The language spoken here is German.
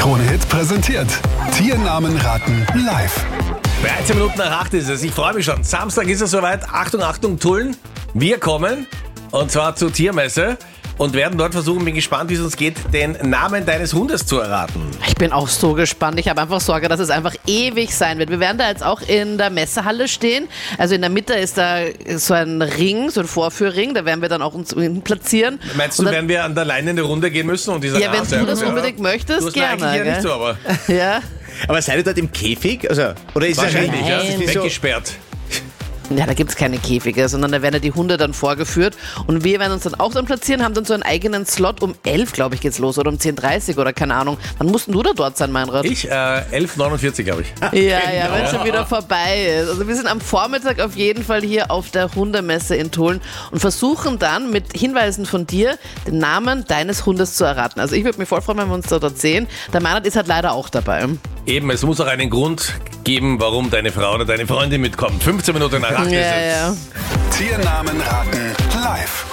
Krone-Hit präsentiert. Tiernamen raten live. 13 Minuten nach 8 ist es. Ich freue mich schon. Samstag ist es soweit. Achtung, Achtung, Tulln. Wir kommen, und zwar zur Tiermesse, und werden dort versuchen, bin gespannt, wie es uns geht, den Namen deines Hundes zu erraten. Ich bin auch so gespannt. Ich habe einfach Sorge, dass es einfach ewig sein wird. Wir werden da jetzt auch in der Messehalle stehen. Also in der Mitte ist da so ein Ring, so ein Vorführring. Da werden wir dann auch uns platzieren. Meinst du, werden wir an der Leine eine Runde gehen müssen? Und Ja, wenn du das unbedingt möchtest, du hast gerne. eigentlich ja nicht so, aber Ja. Aber seid ihr dort im Käfig? Also, oder ist wahrscheinlich, ja. Nein. Weggesperrt. Ja, da gibt es keine Käfige, sondern da werden ja die Hunde dann vorgeführt und wir werden uns dann auch dann platzieren, haben dann so einen eigenen Slot. Um 11, glaube ich, geht's los oder um 10:30 oder keine Ahnung. Wann musst du da dort sein, Meinrad? Ich, 11:49, glaube ich. Ja, wenn schon wieder vorbei ist. Also wir sind am Vormittag auf jeden Fall hier auf der Hundemesse in Tulln und versuchen dann mit Hinweisen von dir den Namen deines Hundes zu erraten. Also ich würde mich voll freuen, wenn wir uns da dort sehen. Der Meinrad ist halt leider auch dabei. Eben, es muss auch einen Grund geben, warum deine Frau oder deine Freundin mitkommt. 15 Minuten nach 8 ist es. Ja. Tiernamen raten live.